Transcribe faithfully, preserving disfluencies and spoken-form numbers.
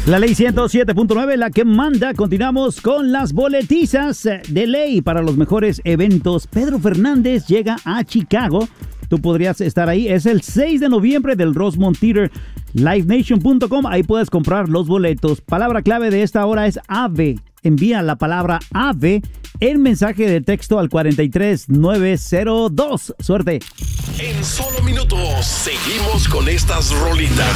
La ley ciento siete punto nueve, la que manda. Continuamos con las boletizas de ley para los mejores eventos. Pedro Fernández llega a Chicago. Tú podrías estar ahí. Es el seis de noviembre del Rosemont Theater. live nation punto com. Ahí puedes comprar los boletos. Palabra clave de esta hora es AVE. Envía la palabra AVE en mensaje de texto al cuatro tres nueve cero dos. Suerte. En solo minutos seguimos con estas rolitas.